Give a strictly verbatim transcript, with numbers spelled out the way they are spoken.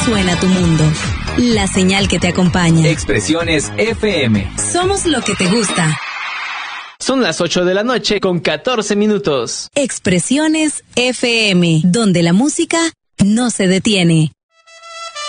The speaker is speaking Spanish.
suena tu mundo. La señal que te acompaña. Expresiones F M. Somos lo que te gusta. Son las ocho de la noche con catorce minutos. Expresiones F M, donde la música no se detiene.